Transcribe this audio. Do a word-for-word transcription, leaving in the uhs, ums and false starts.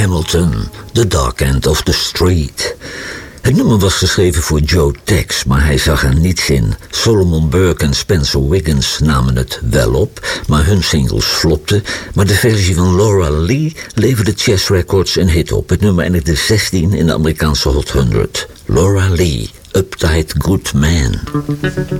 Hamilton, The Dark End of the Street. Het nummer was geschreven voor Joe Tex, maar hij zag er niets in. Solomon Burke en Spencer Wiggins namen het wel op, maar hun singles flopten. Maar de versie van Laura Lee leverde Chess Records een hit op. Het nummer eindigde zestien in de Amerikaanse Hot honderd. Laura Lee, Uptight Good Man.